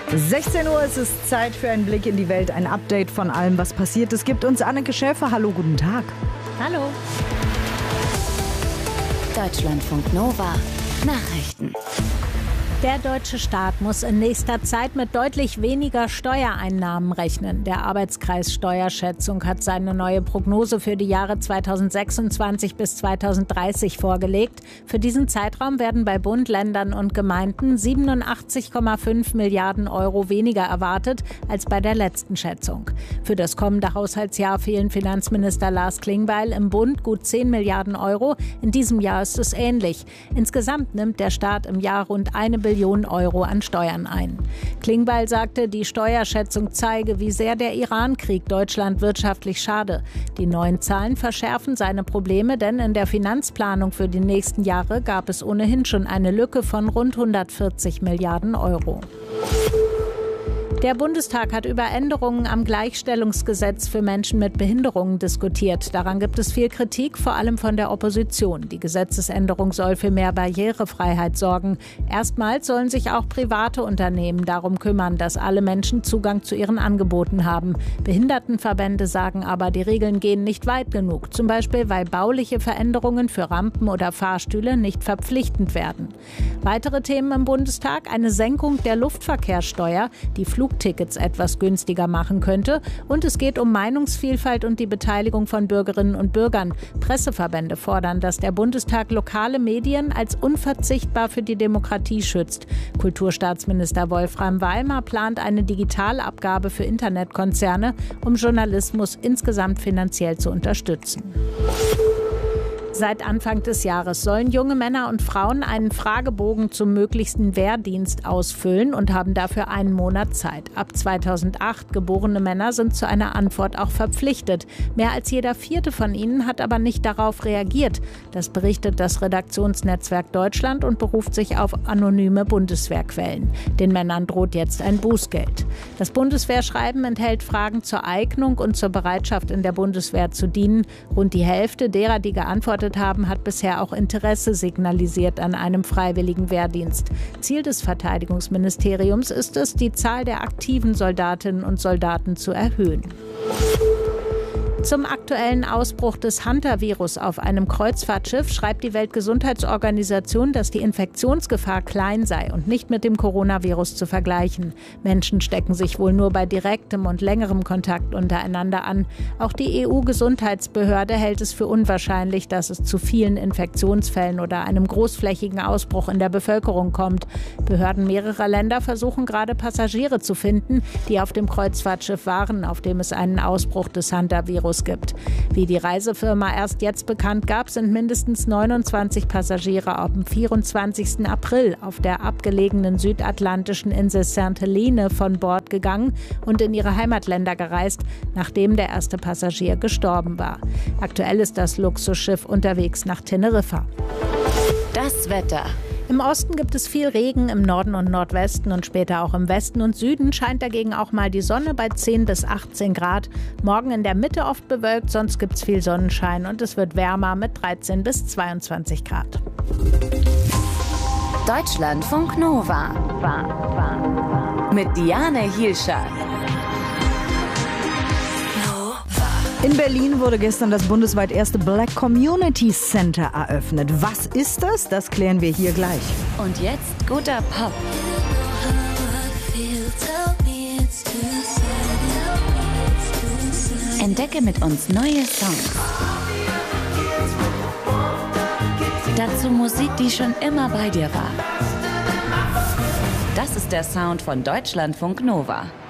16 Uhr, es ist Zeit für einen Blick in die Welt, ein Update von allem, was passiert. Es gibt uns Anneke Schäfer. Hallo, guten Tag. Hallo. Deutschlandfunk Nova. Nachrichten. Der deutsche Staat muss in nächster Zeit mit deutlich weniger Steuereinnahmen rechnen. Der Arbeitskreis Steuerschätzung hat seine neue Prognose für die Jahre 2026 bis 2030 vorgelegt. Für diesen Zeitraum werden bei Bund, Ländern und Gemeinden 87,5 Milliarden Euro weniger erwartet als bei der letzten Schätzung. Für das kommende Haushaltsjahr fehlen Finanzminister Lars Klingbeil im Bund gut 10 Milliarden Euro. In diesem Jahr ist es ähnlich. Insgesamt nimmt der Staat im Jahr rund 1 Billion Euro an Steuern ein. Klingbeil sagte, die Steuerschätzung zeige, wie sehr der Iran-Krieg Deutschland wirtschaftlich schade. Die neuen Zahlen verschärfen seine Probleme, denn in der Finanzplanung für die nächsten Jahre gab es ohnehin schon eine Lücke von rund 140 Milliarden Euro. Der Bundestag hat über Änderungen am Gleichstellungsgesetz für Menschen mit Behinderungen diskutiert. Daran gibt es viel Kritik, vor allem von der Opposition. Die Gesetzesänderung soll für mehr Barrierefreiheit sorgen. Erstmals sollen sich auch private Unternehmen darum kümmern, dass alle Menschen Zugang zu ihren Angeboten haben. Behindertenverbände sagen aber, die Regeln gehen nicht weit genug. Zum Beispiel, weil bauliche Veränderungen für Rampen oder Fahrstühle nicht verpflichtend werden. Weitere Themen im Bundestag: eine Senkung der Luftverkehrssteuer, die Flugtickets etwas günstiger machen könnte. Und es geht um Meinungsvielfalt und die Beteiligung von Bürgerinnen und Bürgern. Presseverbände fordern, dass der Bundestag lokale Medien als unverzichtbar für die Demokratie schützt. Kulturstaatsminister Wolfram Weilmer plant eine Digitalabgabe für Internetkonzerne, um Journalismus insgesamt finanziell zu unterstützen. Seit Anfang des Jahres sollen junge Männer und Frauen einen Fragebogen zum möglichsten Wehrdienst ausfüllen und haben dafür einen Monat Zeit. Ab 2008 geborene Männer sind zu einer Antwort auch verpflichtet. Mehr als jeder vierte von ihnen hat aber nicht darauf reagiert. Das berichtet das Redaktionsnetzwerk Deutschland und beruft sich auf anonyme Bundeswehrquellen. Den Männern droht jetzt ein Bußgeld. Das Bundeswehrschreiben enthält Fragen zur Eignung und zur Bereitschaft, in der Bundeswehr zu dienen. Rund die Hälfte derer, die geantwortet haben, hat bisher auch Interesse signalisiert an einem freiwilligen Wehrdienst. Ziel des Verteidigungsministeriums ist es, die Zahl der aktiven Soldatinnen und Soldaten zu erhöhen. Zum aktuellen Ausbruch des Hunter-Virus auf einem Kreuzfahrtschiff schreibt die Weltgesundheitsorganisation, dass die Infektionsgefahr klein sei und nicht mit dem Coronavirus zu vergleichen. Menschen stecken sich wohl nur bei direktem und längerem Kontakt untereinander an. Auch die EU-Gesundheitsbehörde hält es für unwahrscheinlich, dass es zu vielen Infektionsfällen oder einem großflächigen Ausbruch in der Bevölkerung kommt. Behörden mehrerer Länder versuchen gerade Passagiere zu finden, die auf dem Kreuzfahrtschiff waren, auf dem es einen Ausbruch des Hunter-Virus gibt. Wie die Reisefirma erst jetzt bekannt gab, sind mindestens 29 Passagiere am 24. April auf der abgelegenen südatlantischen Insel Saint Helene von Bord gegangen und in ihre Heimatländer gereist, nachdem der erste Passagier gestorben war. Aktuell ist das Luxusschiff unterwegs nach Teneriffa. Das Wetter. Im Osten gibt es viel Regen, im Norden und Nordwesten und später auch im Westen und Süden scheint dagegen auch mal die Sonne bei 10 bis 18 Grad. Morgen in der Mitte oft bewölkt, sonst gibt es viel Sonnenschein und es wird wärmer mit 13 bis 22 Grad. Deutschlandfunk Nova. Mit Diane Hielscher. In Berlin wurde gestern das bundesweit erste Black Community Center eröffnet. Was ist das? Das klären wir hier gleich. Und jetzt guter Pop. Entdecke mit uns neue Songs. Dazu Musik, die schon immer bei dir war. Das ist der Sound von Deutschlandfunk Nova.